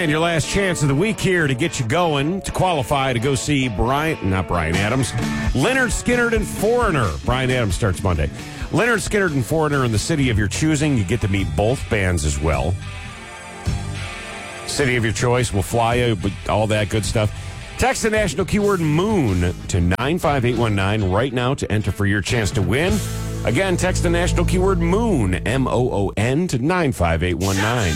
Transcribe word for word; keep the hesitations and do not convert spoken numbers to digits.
And your last chance of the week here to get you going, to qualify to go see Brian, not Brian Adams, Leonard Skinner and Foreigner. Brian Adams starts Monday. Leonard Skinner and Foreigner in the city of your choosing. You get to meet both bands as well. City of your choice will fly you, but all that good stuff. Text the national keyword moon to nine five eight one nine right now to enter for your chance to win. Again, text the national keyword moon, M O O N, to nine five eight one nine.